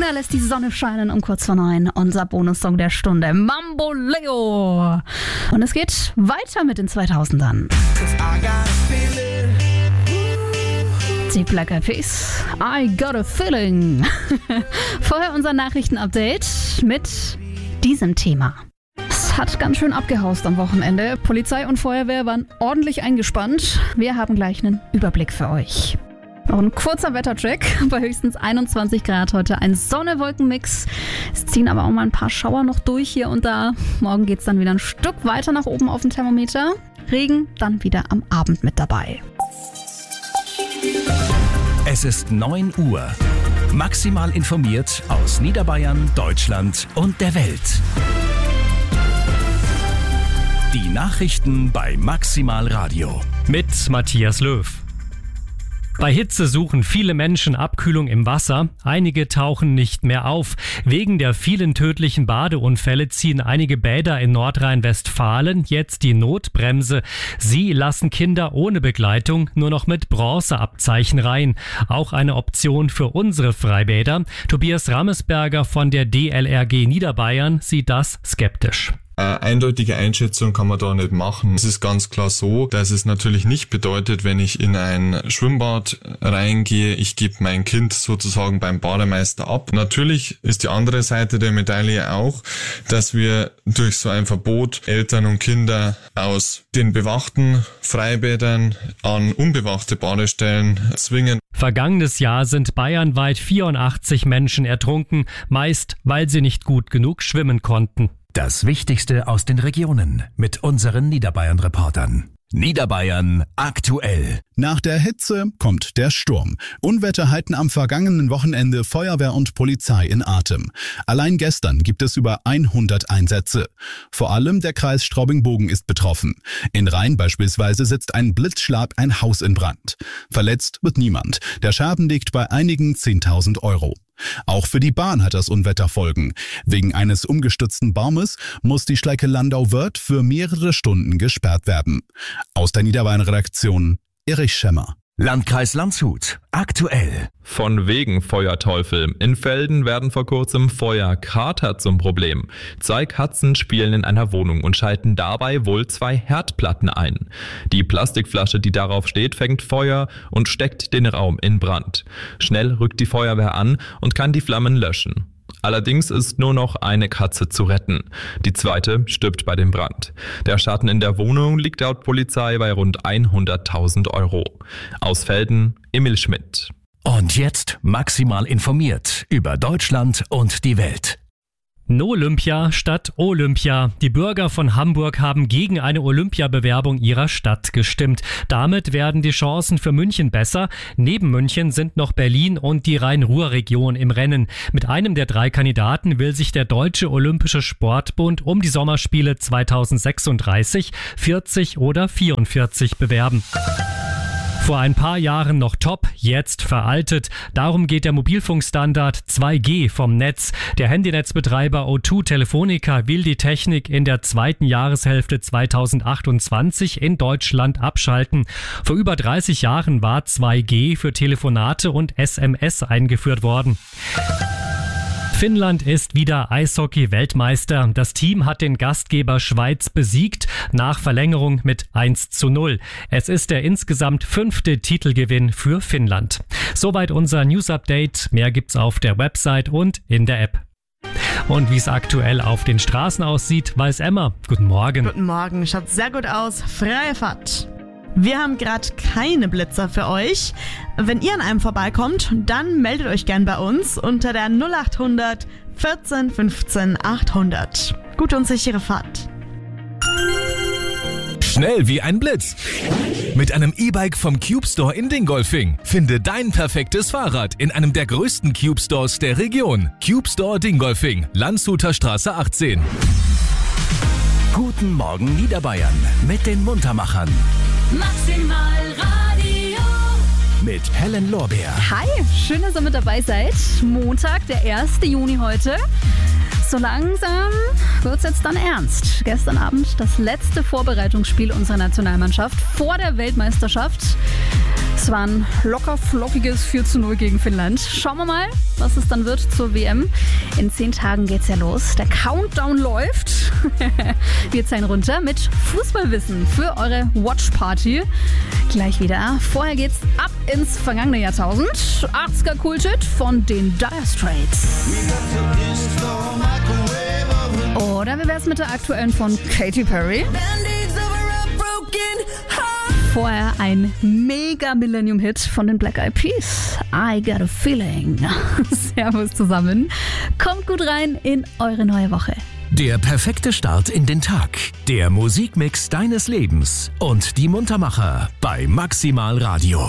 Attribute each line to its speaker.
Speaker 1: Rihanna lässt die Sonne scheinen um kurz vor 9. Unser Bonussong der Stunde, Mambo Leo. Und es geht weiter mit den 2000ern. Die Black Eyed Peas, I Got a Feeling. Vorher unser Nachrichtenupdate mit diesem Thema. Es hat ganz schön abgehaust am Wochenende. Polizei und Feuerwehr waren ordentlich eingespannt. Wir haben gleich einen Überblick für euch. Noch ein kurzer Wettercheck. Bei höchstens 21 Grad heute ein Sonne-Wolken-Mix. Es ziehen aber auch mal ein paar Schauer noch durch hier und da. Morgen geht es dann wieder ein Stück weiter nach oben auf dem Thermometer. Regen dann wieder am Abend mit dabei.
Speaker 2: Es ist 9 Uhr. Maximal informiert aus Niederbayern, Deutschland und der Welt. Die Nachrichten bei Maximal Radio.
Speaker 3: Mit Matthias Löw. Bei Hitze suchen viele Menschen Abkühlung im Wasser. Einige tauchen nicht mehr auf. Wegen der vielen tödlichen Badeunfälle ziehen einige Bäder in Nordrhein-Westfalen jetzt die Notbremse. Sie lassen Kinder ohne Begleitung nur noch mit Bronzeabzeichen rein. Auch eine Option für unsere Freibäder. Tobias Rammesberger von der DLRG Niederbayern sieht das skeptisch.
Speaker 4: Eine eindeutige Einschätzung kann man da nicht machen. Es ist ganz klar so, dass es natürlich nicht bedeutet, wenn ich in ein Schwimmbad reingehe, ich gebe mein Kind sozusagen beim Bademeister ab. Natürlich ist die andere Seite der Medaille auch, dass wir durch so ein Verbot Eltern und Kinder aus den bewachten Freibädern an unbewachte Badestellen zwingen.
Speaker 3: Vergangenes Jahr sind bayernweit 84 Menschen ertrunken, meist weil sie nicht gut genug schwimmen konnten.
Speaker 2: Das Wichtigste aus den Regionen mit unseren Niederbayern-Reportern. Niederbayern aktuell.
Speaker 5: Nach der Hitze kommt der Sturm. Unwetter halten am vergangenen Wochenende Feuerwehr und Polizei in Atem. Allein gestern gibt es über 100 Einsätze. Vor allem der Kreis Straubing-Bogen ist betroffen. In Rhein beispielsweise setzt ein Blitzschlag ein Haus in Brand. Verletzt wird niemand. Der Schaden liegt bei einigen 10.000 €. Auch für die Bahn hat das Unwetter Folgen. Wegen eines umgestürzten Baumes muss die Strecke Landau-Wörth für mehrere Stunden gesperrt werden. Aus der Niederbayern-Redaktion Erich Schemmer.
Speaker 2: Landkreis Landshut aktuell.
Speaker 6: Von wegen Feuerteufel. In Velden werden vor kurzem Feuerkater zum Problem. 2 Katzen spielen in einer Wohnung und schalten dabei wohl 2 Herdplatten ein. Die Plastikflasche, die darauf steht, fängt Feuer und steckt den Raum in Brand. Schnell rückt die Feuerwehr an und kann die Flammen löschen. Allerdings ist nur noch eine Katze zu retten. Die zweite stirbt bei dem Brand. Der Schaden in der Wohnung liegt laut Polizei bei rund 100.000 €. Aus Velden, Emil Schmidt.
Speaker 2: Und jetzt maximal informiert über Deutschland und die Welt.
Speaker 3: No Olympia statt Olympia. Die Bürger von Hamburg haben gegen eine Olympiabewerbung ihrer Stadt gestimmt. Damit werden die Chancen für München besser. Neben München sind noch Berlin und die Rhein-Ruhr-Region im Rennen. Mit einem der 3 Kandidaten will sich der Deutsche Olympische Sportbund um die Sommerspiele 2036, 40 oder 44 bewerben. Vor ein paar Jahren noch top, jetzt veraltet. Darum geht der Mobilfunkstandard 2G vom Netz. Der Handynetzbetreiber O2 Telefonica will die Technik in der zweiten Jahreshälfte 2028 in Deutschland abschalten. Vor über 30 Jahren war 2G für Telefonate und SMS eingeführt worden. Finnland ist wieder Eishockey-Weltmeister. Das Team hat den Gastgeber Schweiz besiegt, nach Verlängerung mit 1:0. Es ist der insgesamt 5. Titelgewinn für Finnland. Soweit unser News-Update. Mehr gibt's auf der Website und in der App. Und wie es aktuell auf den Straßen aussieht, weiß Emma. Guten Morgen.
Speaker 7: Guten Morgen, schaut sehr gut aus. Freie Fahrt. Wir haben gerade keine Blitzer für euch. Wenn ihr an einem vorbeikommt, dann meldet euch gern bei uns unter der 0800 14 15 800. Gute und sichere Fahrt.
Speaker 8: Schnell wie ein Blitz. Mit einem E-Bike vom Cube Store in Dingolfing. Finde dein perfektes Fahrrad in einem der größten Cube Stores der Region. Cube Store Dingolfing, Landshuter Straße 18.
Speaker 2: Guten Morgen Niederbayern mit den Muntermachern.
Speaker 1: Maximal Radio.
Speaker 2: Mit Helen Lorbeer.
Speaker 1: Hi, schön, dass ihr mit dabei seid. Montag, der 1. Juni heute. So langsam wird's jetzt dann ernst. Gestern Abend das letzte Vorbereitungsspiel unserer Nationalmannschaft vor der Weltmeisterschaft. Es war ein locker flockiges 4:0 gegen Finnland. Schauen wir mal, was es dann wird zur WM. In 10 Tagen geht's ja los. Der Countdown läuft. Wir zählen runter mit Fußballwissen für eure Watchparty. Gleich wieder. Vorher geht's ab ins vergangene Jahrtausend. 80er Kulthit von den Dire Straits. Oder wie wär's mit der aktuellen von Katy Perry? Vorher ein Mega-Millennium-Hit von den Black Eyed Peas. I Got a Feeling. Servus zusammen. Kommt gut rein in eure neue Woche.
Speaker 2: Der perfekte Start in den Tag. Der Musikmix deines Lebens und die Muntermacher bei Maximal Radio.